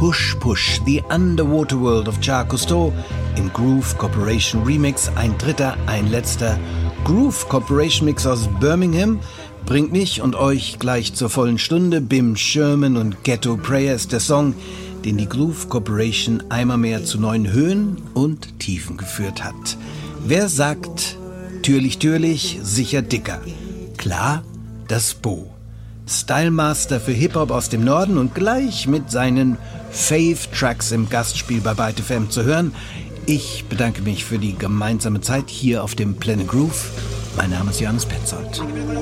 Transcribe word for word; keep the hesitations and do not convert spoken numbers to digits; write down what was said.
Push Push, The Underwater World of Jacques Cousteau im Groove Corporation Remix. Ein dritter, ein letzter Groove Corporation Mix aus Birmingham bringt mich und euch gleich zur vollen Stunde. Bim Sherman und Ghetto Prayer ist der Song, den die Groove Corporation einmal mehr zu neuen Höhen und Tiefen geführt hat. Wer sagt, türlich, türlich, sicher dicker? Klar, das Bo. Stylemaster für Hip-Hop aus dem Norden und gleich mit seinen Fave-Tracks im Gastspiel bei Byte F M zu hören. Ich bedanke mich für die gemeinsame Zeit hier auf dem Planet Groove. Mein Name ist Johannes Petzold.